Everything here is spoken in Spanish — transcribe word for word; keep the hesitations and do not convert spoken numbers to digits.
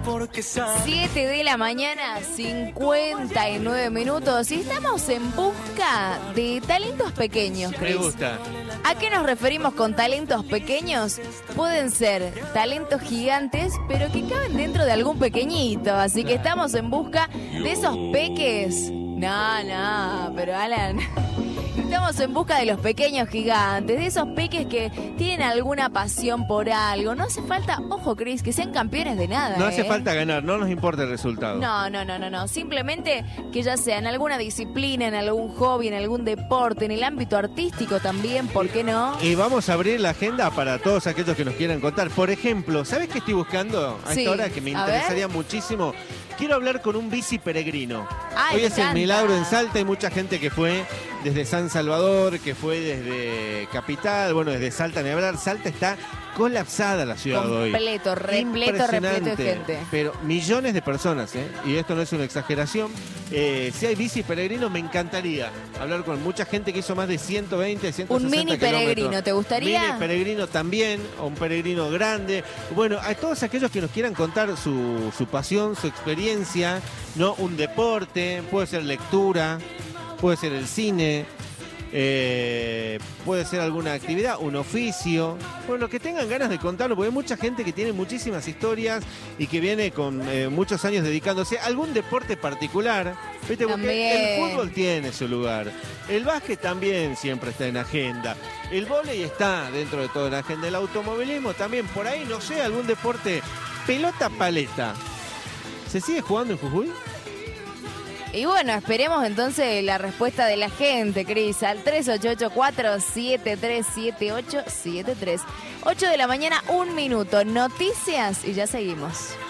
siete de la mañana, cincuenta y nueve minutos. Y estamos en busca de talentos pequeños, Chris. Me gusta. ¿A qué nos referimos con talentos pequeños? Pueden ser talentos gigantes, pero que caben dentro de algún pequeñito. Así que estamos en busca de esos peques. No, no, pero Alan... Estamos en busca de los pequeños gigantes, de esos peques que tienen alguna pasión por algo. No hace falta, ojo Cris, que sean campeones de nada. No ¿eh? hace falta ganar, no nos importa el resultado. No, no, no, no, no. Simplemente que ya sea en alguna disciplina, en algún hobby, en algún deporte, en el ámbito artístico también, ¿por qué no? Y vamos a abrir la agenda para todos aquellos que nos quieran contar. Por ejemplo, ¿sabes qué estoy buscando a Sí, esta hora que me a interesaría ver. muchísimo? Quiero hablar con un bici peregrino. Ay, Hoy me es el encanta. milagro en Salta, hay mucha gente que fue desde San Salvador, que fue desde Capital, bueno, desde Salta, ni hablar. Salta está colapsada la ciudad hoy. Completo, repleto, repleto de gente. Pero millones de personas, ¿eh? Y esto no es una exageración. Eh, si hay bici peregrino, me encantaría hablar con mucha gente que hizo más de ciento veinte, ciento sesenta Un mini kilómetros. peregrino, ¿te gustaría? Mini peregrino también, o un peregrino grande. Bueno, a todos aquellos que nos quieran contar su, su pasión, su experiencia, ¿no? Un deporte, puede ser lectura, puede ser el cine, eh, puede ser alguna actividad, un oficio. Bueno, que tengan ganas de contarlo, porque hay mucha gente que tiene muchísimas historias y que viene con eh, muchos años dedicándose a algún deporte particular. ¿Viste? Porque También. el fútbol tiene su lugar. El básquet también siempre está en agenda. El vóley está dentro de toda la agenda. El automovilismo también. Por ahí, no sé, algún deporte. Pelota paleta. ¿Se sigue jugando en Jujuy? Y bueno, esperemos entonces la respuesta de la gente, Cris, al tres ocho ocho cuatro siete tres siete ocho siete tres. ocho de la mañana, un minuto. Noticias y ya seguimos.